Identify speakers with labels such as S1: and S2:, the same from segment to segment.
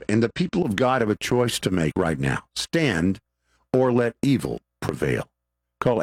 S1: and the people of God have a choice to make right now. Stand or let evil prevail. Call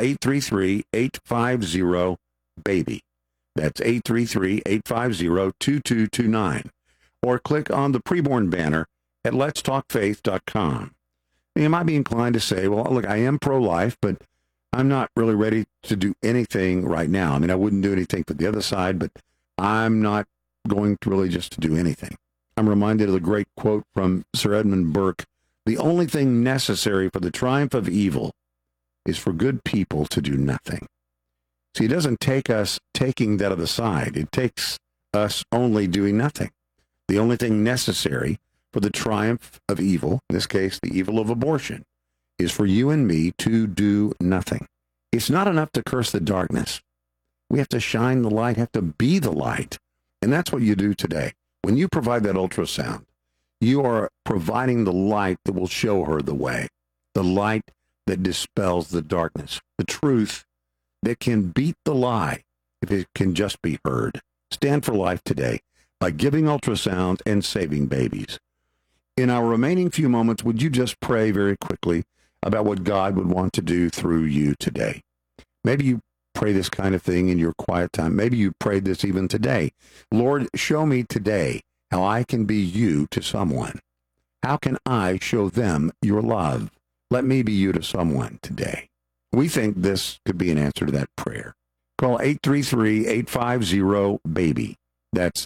S1: 833-850-BABY. That's 833-850-2229. Or click on the preborn banner at letstalkfaith.com. You might be inclined to say, well, look, I am pro-life, but I'm not really ready to do anything right now. I mean, I wouldn't do anything for the other side, but I'm not going to really just to do anything. I'm reminded of the great quote from Sir Edmund Burke: the only thing necessary for the triumph of evil is for good people to do nothing. See, it doesn't take us taking that other side. It takes us only doing nothing. The only thing necessary for the triumph of evil, in this case, the evil of abortion, is for you and me to do nothing. It's not enough to curse the darkness. We have to shine the light, have to be the light. And that's what you do today. When you provide that ultrasound, you are providing the light that will show her the way, the light that dispels the darkness, the truth that can beat the lie if it can just be heard. Stand for life today by giving ultrasounds and saving babies. In our remaining few moments, would you just pray very quickly about what God would want to do through you today? Maybe you pray this kind of thing in your quiet time. Maybe you prayed this even today. Lord, show me today how I can be you to someone. How can I show them your love? Let me be you to someone today. We think this could be an answer to that prayer. Call 833-850-BABY. That's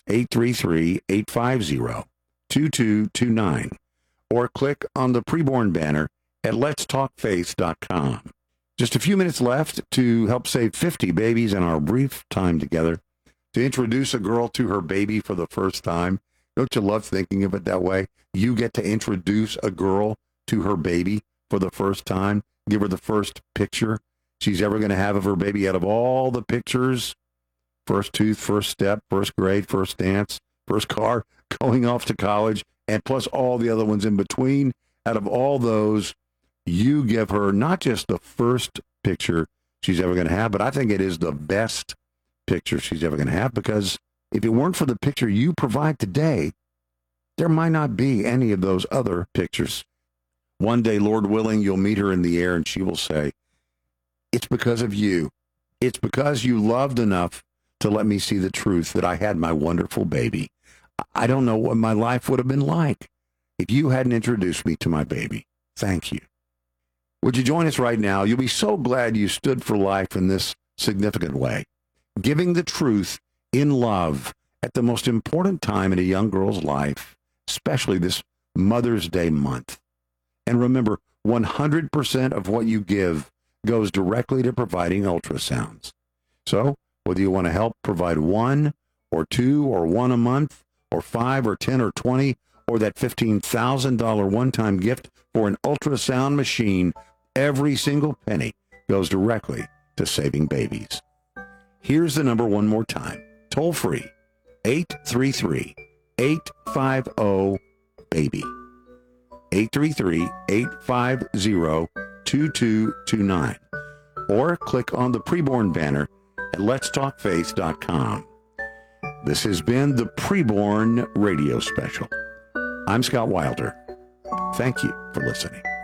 S1: 833-850-2229. Or click on the preborn banner at letstalkfaith.com. Just a few minutes left to help save 50 babies in our brief time together. To introduce a girl to her baby for the first time. Don't you love thinking of it that way? You get to introduce a girl to her baby for the first time. Give her the first picture she's ever going to have of her baby out of all the pictures. First tooth, first step, first grade, first dance, first car, going off to college, and plus all the other ones in between. Out of all those, you give her not just the first picture she's ever going to have, but I think it is the best picture she's ever going to have, because if it weren't for the picture you provide today, there might not be any of those other pictures. One day, Lord willing, you'll meet her in the air and she will say, it's because of you. It's because you loved enough to let me see the truth that I had my wonderful baby. I don't know what my life would have been like if you hadn't introduced me to my baby. Thank you. Would you join us right now? You'll be so glad you stood for life in this significant way, giving the truth in love at the most important time in a young girl's life, especially this Mother's Day month. And remember, 100% of what you give goes directly to providing ultrasounds. So, whether you want to help provide one or two or one a month or 5 or 10 or 20 or that $15,000 one-time gift for an ultrasound machine, every single penny goes directly to saving babies. Here's the number one more time. Toll free, 833-850-BABY. 833-850-2229. Or click on the preborn banner at letstalkfaith.com. This has been the Preborn Radio Special. I'm Scott Wilder. Thank you for listening.